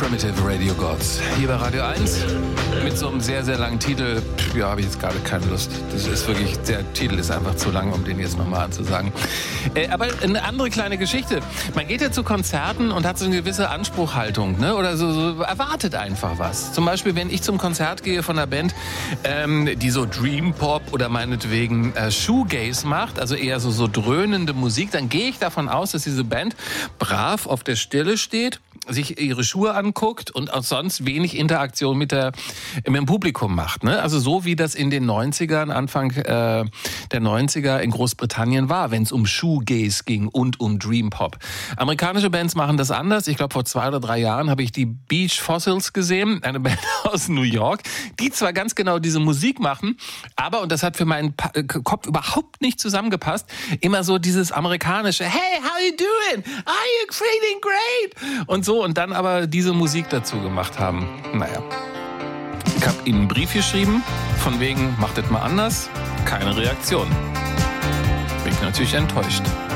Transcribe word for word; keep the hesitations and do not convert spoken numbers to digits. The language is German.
Primitive Radio Gods. Hier bei Radio eins mit so einem sehr, sehr langen Titel. Pff, ja, habe ich jetzt gerade keine Lust. Das ist wirklich, der Titel ist einfach zu lang, um den jetzt nochmal anzusagen. Äh, aber eine andere kleine Geschichte. Man geht ja zu Konzerten und hat so eine gewisse Anspruchhaltung, ne? Oder so, so erwartet einfach was. Zum Beispiel, wenn ich zum Konzert gehe von einer Band, ähm, die so Dream Pop oder meinetwegen äh, Shoegaze macht, also eher so, so dröhnende Musik, dann gehe ich davon aus, dass diese Band brav auf der Stelle steht, sich ihre Schuhe anguckt und auch sonst wenig Interaktion mit, der, mit dem Publikum macht. Ne? Also so wie das in den neunzigern, Anfang äh, der neunziger in Großbritannien war, wenn es um Shoegaze ging und um Dream Pop. Amerikanische Bands machen das anders. Ich glaube, vor zwei oder drei Jahren habe ich die Beach Fossils gesehen, eine Band aus New York, die zwar ganz genau diese Musik machen, aber, und das hat für meinen pa- Kopf überhaupt nicht zusammengepasst, immer so dieses amerikanische, hey, how you doing? Are you feeling great? Und so. Und dann aber diese Musik dazu gemacht haben. Naja. Ich habe ihnen einen Brief geschrieben, von wegen, macht das mal anders. Keine Reaktion. Bin ich natürlich enttäuscht.